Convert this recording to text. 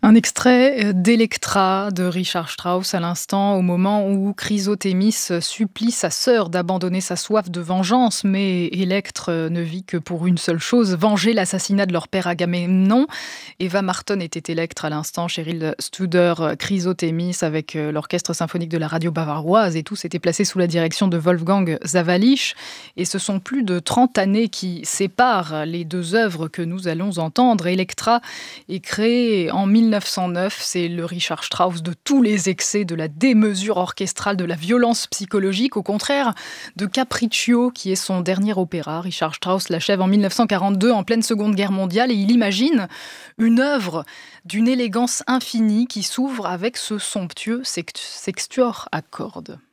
Un extrait d'Electra de Richard Strauss à l'instant, au moment où Chrysothémis supplie sa sœur d'abandonner sa soif de vengeance, mais Électre ne vit que pour une seule chose, venger l'assassinat de leur père Agamemnon. Eva Marton était Électre à l'instant, Cheryl Studer Chrysothémis avec l'orchestre symphonique de la radio bavaroise, et tout s'était placé sous la direction de Wolfgang Zawalisch. Et ce sont plus de 30 années qui séparent les deux œuvres que nous allons entendre. Electra est créée en 1909, c'est le Richard Strauss de tous les excès, de la démesure orchestrale, de la violence psychologique, au contraire de Capriccio, qui est son dernier opéra. Richard Strauss l'achève en 1942, en pleine Seconde Guerre mondiale, et il imagine une œuvre d'une élégance infinie qui s'ouvre avec ce somptueux sextuor à cordes.